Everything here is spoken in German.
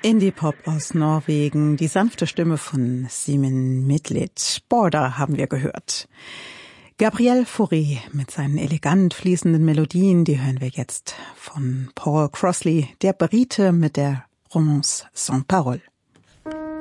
Indie-Pop aus Norwegen, die sanfte Stimme von Simen Midtlidt. Border haben wir gehört. Gabriel Fauré mit seinen elegant fließenden Melodien, die hören wir jetzt von Paul Crossley, der Brite mit der Romance sans parole.